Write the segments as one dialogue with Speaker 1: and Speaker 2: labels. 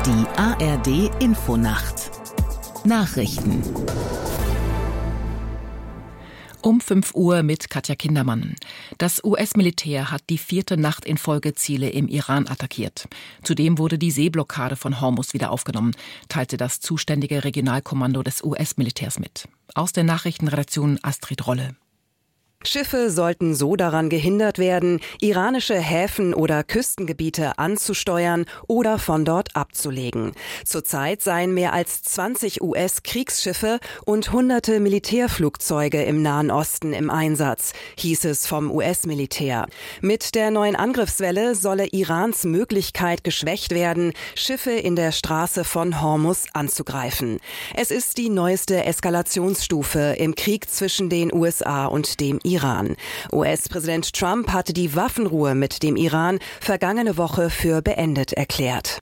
Speaker 1: Die ARD Infonacht. Nachrichten. Um 5 Uhr mit Katja Kindermann. Das US-Militär hat die 4. Nacht in Folge Ziele im Iran attackiert. Zudem wurde die Seeblockade von Hormuz wieder aufgenommen, teilte das zuständige Regionalkommando des US-Militärs mit. Aus der Nachrichtenredaktion Astrid Rolle.
Speaker 2: Schiffe sollten so daran gehindert werden, iranische Häfen oder Küstengebiete anzusteuern oder von dort abzulegen. Zurzeit seien mehr als 20 US-Kriegsschiffe und hunderte Militärflugzeuge im Nahen Osten im Einsatz, hieß es vom US-Militär. Mit der neuen Angriffswelle solle Irans Möglichkeit geschwächt werden, Schiffe in der Straße von Hormuz anzugreifen. Es ist die neueste Eskalationsstufe im Krieg zwischen den USA und dem Iran. US-Präsident Trump hatte die Waffenruhe mit dem Iran vergangene Woche für beendet erklärt.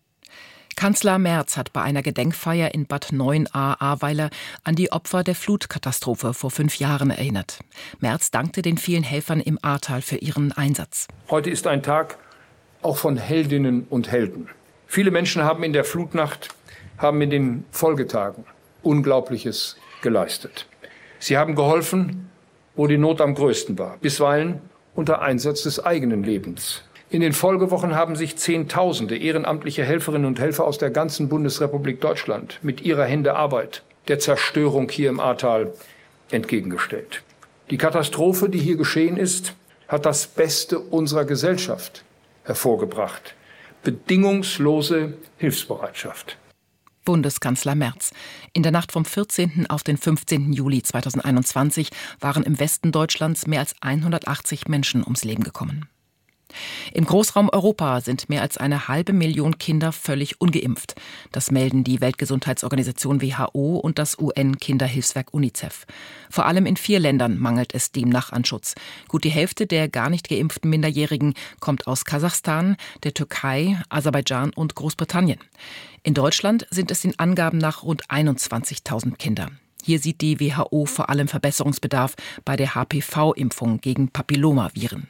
Speaker 1: Kanzler Merz hat bei einer Gedenkfeier in Bad Neuenahr-Ahrweiler an die Opfer der Flutkatastrophe vor 5 Jahren erinnert. Merz dankte den vielen Helfern im Ahrtal für ihren Einsatz.
Speaker 3: Heute ist ein Tag auch von Heldinnen und Helden. Viele Menschen haben in der Flutnacht, haben in den Folgetagen Unglaubliches geleistet. Sie haben geholfen, wo die Not am größten war, bisweilen unter Einsatz des eigenen Lebens. In den Folgewochen haben sich Zehntausende ehrenamtliche Helferinnen und Helfer aus der ganzen Bundesrepublik Deutschland mit ihrer Hände Arbeit der Zerstörung hier im Ahrtal entgegengestellt. Die Katastrophe, die hier geschehen ist, hat das Beste unserer Gesellschaft hervorgebracht. Bedingungslose Hilfsbereitschaft.
Speaker 1: Bundeskanzler Merz. In der Nacht vom 14. auf den 15. Juli 2021 waren im Westen Deutschlands mehr als 180 Menschen ums Leben gekommen. Im Großraum Europa sind mehr als 500.000 Kinder völlig ungeimpft. Das melden die Weltgesundheitsorganisation WHO und das UN-Kinderhilfswerk UNICEF. Vor allem in 4 Ländern mangelt es demnach an Schutz. Gut die Hälfte der gar nicht geimpften Minderjährigen kommt aus Kasachstan, der Türkei, Aserbaidschan und Großbritannien. In Deutschland sind es den Angaben nach rund 21.000 Kinder. Hier sieht die WHO vor allem Verbesserungsbedarf bei der HPV-Impfung gegen Papillomaviren.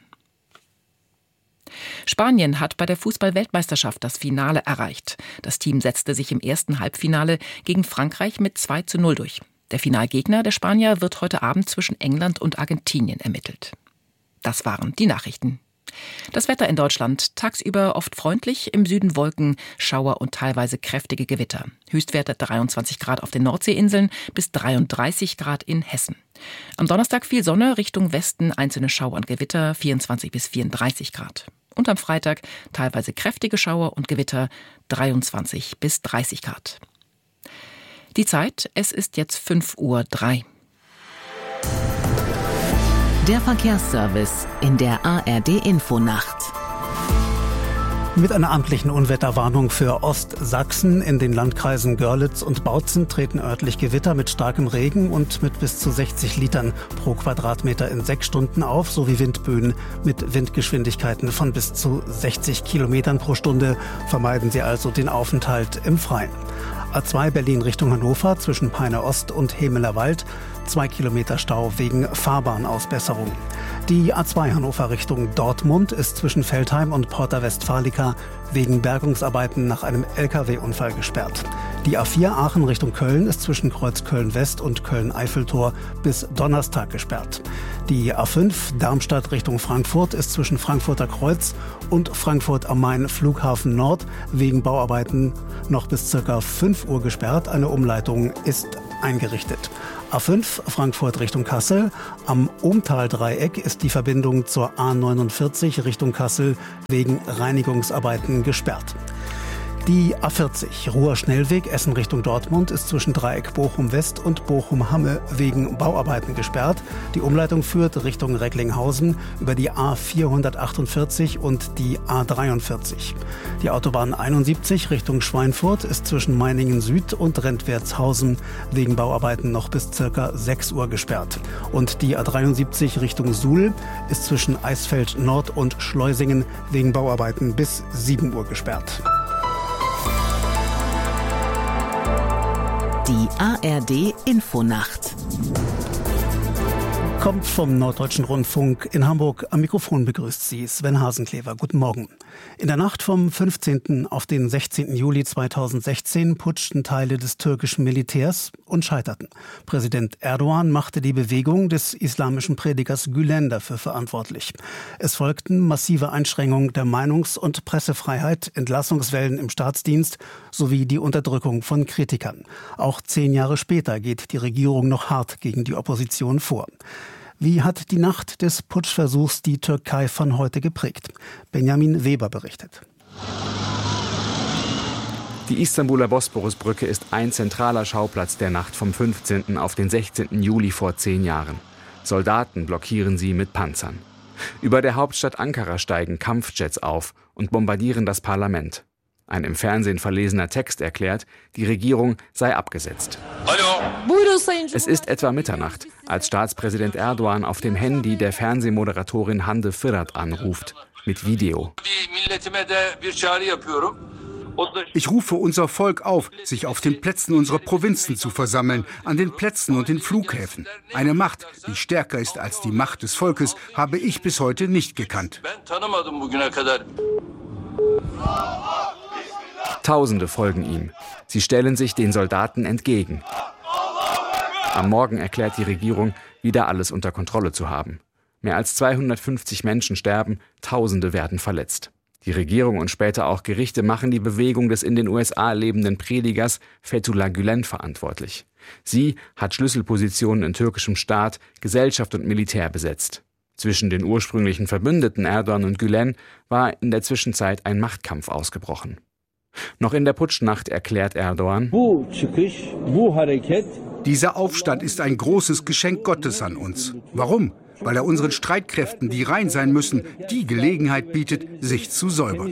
Speaker 1: Spanien hat bei der Fußball-Weltmeisterschaft das Finale erreicht. Das Team setzte sich im ersten Halbfinale gegen Frankreich mit 2:0 durch. Der Finalgegner der Spanier wird heute Abend zwischen England und Argentinien ermittelt. Das waren die Nachrichten. Das Wetter in Deutschland: tagsüber oft freundlich, im Süden Wolken, Schauer und teilweise kräftige Gewitter. Höchstwerte 23 Grad auf den Nordseeinseln bis 33 Grad in Hessen. Am Donnerstag viel Sonne, Richtung Westen einzelne Schauer und Gewitter, 24 bis 34 Grad. Und am Freitag teilweise kräftige Schauer und Gewitter, 23 bis 30 Grad. Die Zeit, es ist jetzt 5:03 Uhr. Der Verkehrsservice in der ARD Infonacht.
Speaker 4: Mit einer amtlichen Unwetterwarnung für Ostsachsen in den Landkreisen Görlitz und Bautzen treten örtlich Gewitter mit starkem Regen und mit bis zu 60 Litern pro Quadratmeter in 6 Stunden auf, sowie Windböen mit Windgeschwindigkeiten von bis zu 60 Kilometern pro Stunde. Vermeiden Sie also den Aufenthalt im Freien. A2 Berlin Richtung Hannover zwischen Peine Ost und Hemeler Wald, 2 Kilometer Stau wegen Fahrbahnausbesserung. Die A2 Hannover Richtung Dortmund ist zwischen Veltheim und Porta Westfalica wegen Bergungsarbeiten nach einem Lkw-Unfall gesperrt. Die A4 Aachen Richtung Köln ist zwischen Kreuz Köln-West und Köln-Eiffeltor bis Donnerstag gesperrt. Die A5 Darmstadt Richtung Frankfurt ist zwischen Frankfurter Kreuz und Frankfurt am Main Flughafen Nord wegen Bauarbeiten noch bis ca. 5 Uhr gesperrt. Eine Umleitung ist eingerichtet. A5 Frankfurt Richtung Kassel. Am Ohmtal-Dreieck ist die Verbindung zur A49 Richtung Kassel wegen Reinigungsarbeiten gesperrt. Die A40 Ruhr-Schnellweg Essen Richtung Dortmund ist zwischen Dreieck Bochum-West und Bochum-Hamme wegen Bauarbeiten gesperrt. Die Umleitung führt Richtung Recklinghausen über die A448 und die A43. Die Autobahn 71 Richtung Schweinfurt ist zwischen Meiningen Süd und Rentwertshausen wegen Bauarbeiten noch bis ca. 6 Uhr gesperrt. Und die A73 Richtung Suhl ist zwischen Eisfeld Nord und Schleusingen wegen Bauarbeiten bis 7 Uhr gesperrt.
Speaker 1: Die ARD Infonacht.
Speaker 4: Kommt vom Norddeutschen Rundfunk in Hamburg. Am Mikrofon begrüßt Sie Sven Hasenklever. Guten Morgen. In der Nacht vom 15. auf den 16. Juli 2016 putschten Teile des türkischen Militärs und scheiterten. Präsident Erdogan machte die Bewegung des islamischen Predigers Gülen dafür verantwortlich. Es folgten massive Einschränkungen der Meinungs- und Pressefreiheit, Entlassungswellen im Staatsdienst sowie die Unterdrückung von Kritikern. Auch 10 Jahre später geht die Regierung noch hart gegen die Opposition vor. Wie hat die Nacht des Putschversuchs die Türkei von heute geprägt? Benjamin Weber berichtet.
Speaker 5: Die Istanbuler Bosporusbrücke ist ein zentraler Schauplatz der Nacht vom 15. auf den 16. Juli vor 10 Jahren. Soldaten blockieren sie mit Panzern. Über der Hauptstadt Ankara steigen Kampfjets auf und bombardieren das Parlament. Ein im Fernsehen verlesener Text erklärt, die Regierung sei abgesetzt. Es ist etwa Mitternacht, als Staatspräsident Erdogan auf dem Handy der Fernsehmoderatorin Hande Fırat anruft, mit Video.
Speaker 6: Ich rufe unser Volk auf, sich auf den Plätzen unserer Provinzen zu versammeln, an den Plätzen und den Flughäfen. Eine Macht, die stärker ist als die Macht des Volkes, habe ich bis heute nicht gekannt.
Speaker 5: Tausende folgen ihm. Sie stellen sich den Soldaten entgegen. Am Morgen erklärt die Regierung, wieder alles unter Kontrolle zu haben. Mehr als 250 Menschen sterben, Tausende werden verletzt. Die Regierung und später auch Gerichte machen die Bewegung des in den USA lebenden Predigers Fethullah Gülen verantwortlich. Sie hat Schlüsselpositionen in türkischem Staat, Gesellschaft und Militär besetzt. Zwischen den ursprünglichen Verbündeten Erdogan und Gülen war in der Zwischenzeit ein Machtkampf ausgebrochen. Noch in der Putschnacht erklärt Erdogan:
Speaker 6: Dieser Aufstand ist ein großes Geschenk Gottes an uns. Warum? Weil er unseren Streitkräften, die rein sein müssen, die Gelegenheit bietet, sich zu säubern.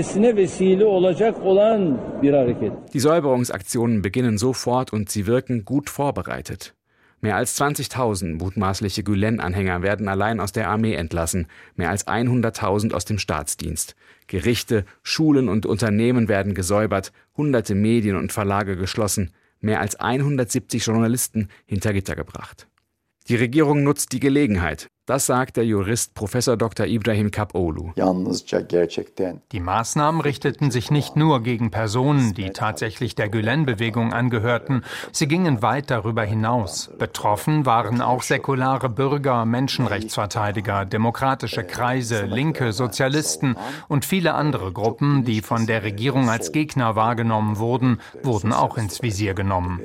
Speaker 5: Die Säuberungsaktionen beginnen sofort und sie wirken gut vorbereitet. Mehr als 20.000 mutmaßliche Gülen-Anhänger werden allein aus der Armee entlassen, mehr als 100.000 aus dem Staatsdienst. Gerichte, Schulen und Unternehmen werden gesäubert, hunderte Medien und Verlage geschlossen, mehr als 170 Journalisten hinter Gitter gebracht. Die Regierung nutzt die Gelegenheit. Das sagt der Jurist Prof. Dr. Ibrahim Kapoğlu.
Speaker 7: Die Maßnahmen richteten sich nicht nur gegen Personen, die tatsächlich der Gülen-Bewegung angehörten. Sie gingen weit darüber hinaus. Betroffen waren auch säkulare Bürger, Menschenrechtsverteidiger, demokratische Kreise, linke Sozialisten und viele andere Gruppen, die von der Regierung als Gegner wahrgenommen wurden, wurden auch ins Visier genommen.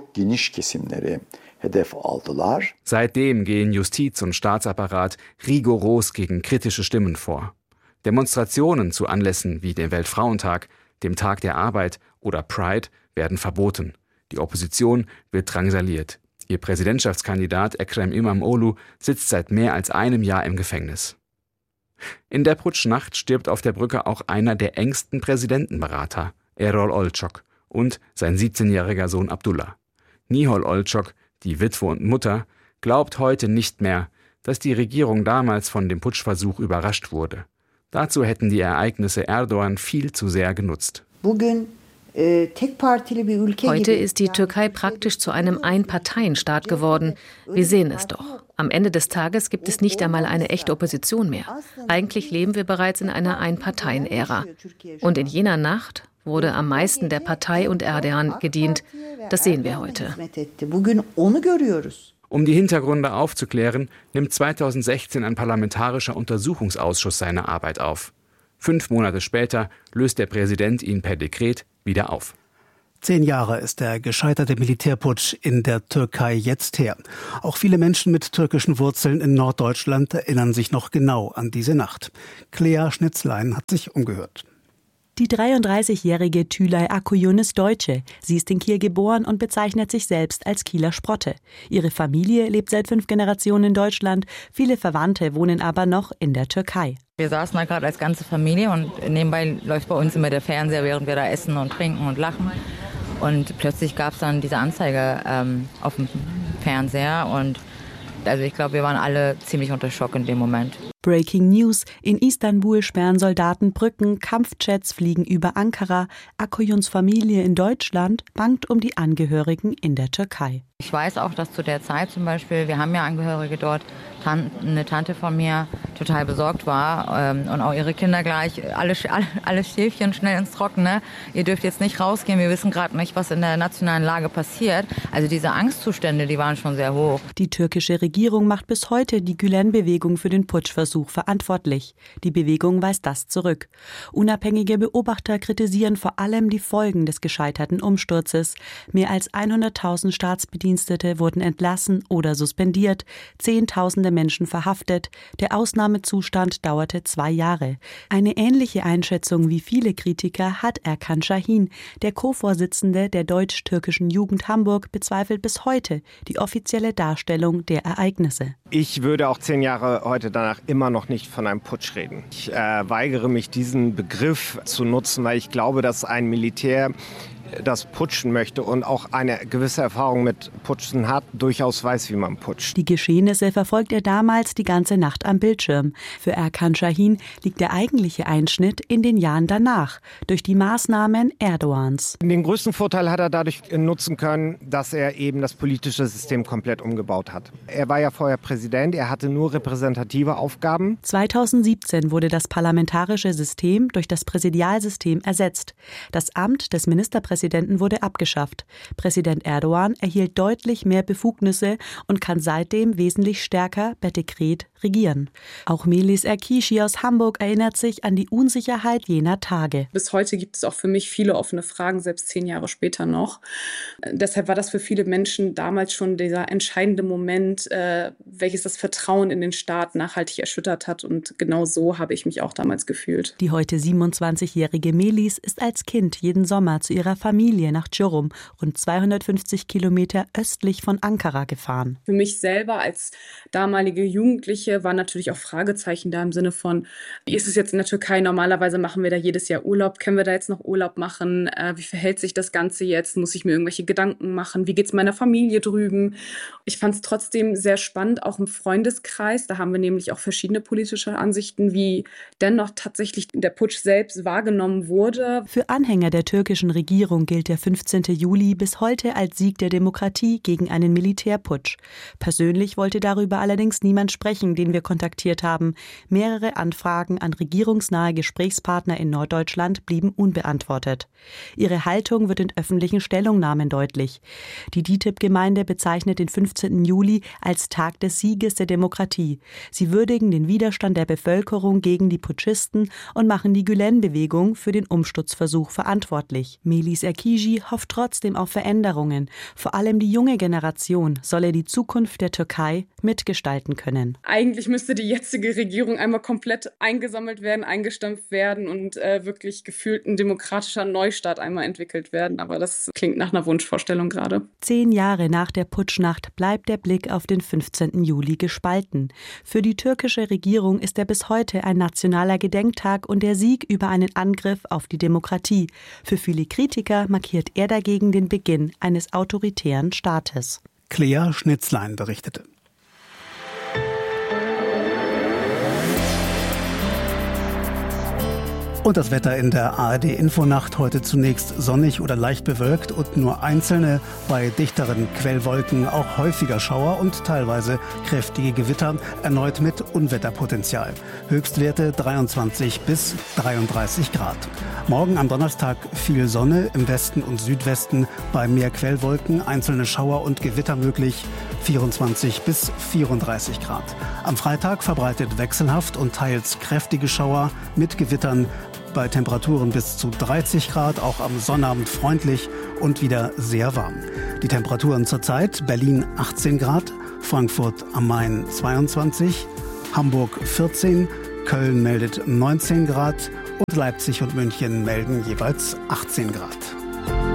Speaker 5: Seitdem gehen Justiz und Staatsapparat rigoros gegen kritische Stimmen vor. Demonstrationen zu Anlässen wie dem Weltfrauentag, dem Tag der Arbeit oder Pride werden verboten. Die Opposition wird drangsaliert. Ihr Präsidentschaftskandidat Ekrem İmamoğlu sitzt seit mehr als einem Jahr im Gefängnis. In der Putschnacht stirbt auf der Brücke auch einer der engsten Präsidentenberater, Erol Olçok, und sein 17-jähriger Sohn Abdullah. Nihol Olçok, die Witwe und Mutter, glaubt heute nicht mehr, dass die Regierung damals von dem Putschversuch überrascht wurde. Dazu hätten die Ereignisse Erdogan viel zu sehr genutzt.
Speaker 8: Heute ist die Türkei praktisch zu einem Einparteienstaat geworden. Wir sehen es doch. Am Ende des Tages gibt es nicht einmal eine echte Opposition mehr. Eigentlich leben wir bereits in einer Einparteien-Ära. Und in jener Nacht wurde am meisten der Partei und Erdogan gedient. Das sehen wir heute.
Speaker 5: Um die Hintergründe aufzuklären, nimmt 2016 ein parlamentarischer Untersuchungsausschuss seine Arbeit auf. 5 Monate später löst der Präsident ihn per Dekret wieder auf.
Speaker 4: 10 Jahre ist der gescheiterte Militärputsch in der Türkei jetzt her. Auch viele Menschen mit türkischen Wurzeln in Norddeutschland erinnern sich noch genau an diese Nacht. Clea Schnitzlein hat sich umgehört.
Speaker 9: Die 33-jährige Tülay Akuyun ist Deutsche. Sie ist in Kiel geboren und bezeichnet sich selbst als Kieler Sprotte. Ihre Familie lebt seit 5 Generationen in Deutschland. Viele Verwandte wohnen aber noch in der Türkei.
Speaker 10: Wir saßen da gerade als ganze Familie und nebenbei läuft bei uns immer der Fernseher, während wir da essen und trinken und lachen. Und plötzlich gab es dann diese Anzeige auf dem Fernseher und also ich glaube, wir waren alle ziemlich unter Schock in dem Moment.
Speaker 9: Breaking News. In Istanbul sperren Soldaten Brücken, Kampfjets fliegen über Ankara. Akuyuns Familie in Deutschland bangt um die Angehörigen in der Türkei.
Speaker 10: Ich weiß auch, dass zu der Zeit zum Beispiel, wir haben ja Angehörige dort, eine Tante von mir total besorgt war und auch ihre Kinder gleich, alle Schäfchen schnell ins Trockene. Ihr dürft jetzt nicht rausgehen, wir wissen gerade nicht, was in der nationalen Lage passiert. Also diese Angstzustände, die waren schon sehr hoch.
Speaker 9: Die türkische Regierung macht bis heute die Gülen-Bewegung für den Putschversuch verantwortlich. Die Bewegung weist das zurück. Unabhängige Beobachter kritisieren vor allem die Folgen des gescheiterten Umsturzes. Mehr als 100.000 Staatsbedienstete wurden entlassen oder suspendiert, Zehntausende Menschen verhaftet. Der Ausnahmezustand dauerte 2 Jahre. Eine ähnliche Einschätzung wie viele Kritiker hat Erkan Şahin. Der Co-Vorsitzende der deutsch-türkischen Jugend Hamburg bezweifelt bis heute die offizielle Darstellung der Ereignisse.
Speaker 11: Ich würde auch 10 Jahre heute danach immer noch nicht von einem Putsch reden. Ich weigere mich, diesen Begriff zu nutzen, weil ich glaube, dass ein Militär das putschen möchte und auch eine gewisse Erfahrung mit Putschen hat, durchaus weiß, wie man putscht.
Speaker 9: Die Geschehnisse verfolgt er damals die ganze Nacht am Bildschirm. Für Erkan Şahin liegt der eigentliche Einschnitt in den Jahren danach, durch die Maßnahmen Erdogans.
Speaker 11: Den größten Vorteil hat er dadurch nutzen können, dass er eben das politische System komplett umgebaut hat. Er war ja vorher Präsident, er hatte nur repräsentative Aufgaben.
Speaker 9: 2017 wurde das parlamentarische System durch das Präsidialsystem ersetzt. Das Amt des Ministerpräsidenten wurde abgeschafft. Präsident Erdogan erhielt deutlich mehr Befugnisse und kann seitdem wesentlich stärker per Dekret regieren. Auch Melis Erkişi aus Hamburg erinnert sich an die Unsicherheit jener Tage.
Speaker 12: Bis heute gibt es auch für mich viele offene Fragen, selbst 10 Jahre später noch. Deshalb war das für viele Menschen damals schon dieser entscheidende Moment, welches das Vertrauen in den Staat nachhaltig erschüttert hat. Und genau so habe ich mich auch damals gefühlt.
Speaker 9: Die heute 27-jährige Melis ist als Kind jeden Sommer zu ihrer Familie nach Çorum, rund 250 Kilometer östlich von Ankara, gefahren.
Speaker 12: Für mich selber als damalige Jugendliche waren natürlich auch Fragezeichen da im Sinne von, wie ist es jetzt in der Türkei? Normalerweise machen wir da jedes Jahr Urlaub. Können wir da jetzt noch Urlaub machen? Wie verhält sich das Ganze jetzt? Muss ich mir irgendwelche Gedanken machen? Wie geht es meiner Familie drüben? Ich fand es trotzdem sehr spannend, auch im Freundeskreis. Da haben wir nämlich auch verschiedene politische Ansichten, wie dennoch tatsächlich der Putsch selbst wahrgenommen wurde.
Speaker 9: Für Anhänger der türkischen Regierung gilt der 15. Juli bis heute als Sieg der Demokratie gegen einen Militärputsch. Persönlich wollte darüber allerdings niemand sprechen, den wir kontaktiert haben. Mehrere Anfragen an regierungsnahe Gesprächspartner in Norddeutschland blieben unbeantwortet. Ihre Haltung wird in öffentlichen Stellungnahmen deutlich. Die DİTİB-Gemeinde bezeichnet den 15. Juli als Tag des Sieges der Demokratie. Sie würdigen den Widerstand der Bevölkerung gegen die Putschisten und machen die Gülen-Bewegung für den Umsturzversuch verantwortlich. Melis Erkişi hofft trotzdem auf Veränderungen. Vor allem die junge Generation solle die Zukunft der Türkei mitgestalten können.
Speaker 12: Eigentlich müsste die jetzige Regierung einmal komplett eingesammelt werden, eingestampft werden und wirklich gefühlt ein demokratischer Neustart einmal entwickelt werden. Aber das klingt nach einer Wunschvorstellung gerade.
Speaker 9: 10 Jahre nach der Putschnacht bleibt der Blick auf den 15. Juli gespalten. Für die türkische Regierung ist er bis heute ein nationaler Gedenktag und der Sieg über einen Angriff auf die Demokratie. Für viele Kritiker markiert er dagegen den Beginn eines autoritären Staates.
Speaker 4: Clea Schnitzlein berichtete. Und das Wetter in der ARD-Infonacht heute zunächst sonnig oder leicht bewölkt und nur einzelne, bei dichteren Quellwolken auch häufiger Schauer und teilweise kräftige Gewitter, erneut mit Unwetterpotenzial. Höchstwerte 23 bis 33 Grad. Morgen am Donnerstag viel Sonne, im Westen und Südwesten bei mehr Quellwolken, einzelne Schauer und Gewitter möglich, 24 bis 34 Grad. Am Freitag verbreitet wechselhaft und teils kräftige Schauer mit Gewittern, bei Temperaturen bis zu 30 Grad, auch am Sonnabend freundlich und wieder sehr warm. Die Temperaturen zurzeit: Berlin 18 Grad, Frankfurt am Main 22, Hamburg 14, Köln meldet 19 Grad und Leipzig und München melden jeweils 18 Grad.